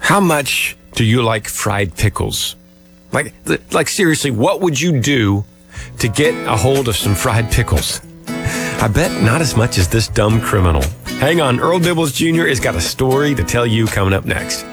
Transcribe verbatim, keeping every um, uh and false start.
How much do you like fried pickles? Like, like seriously, what would you do to get a hold of some fried pickles? I bet not as much as this dumb criminal. Hang on, Earl Dibbles Junior has got a story to tell you coming up next.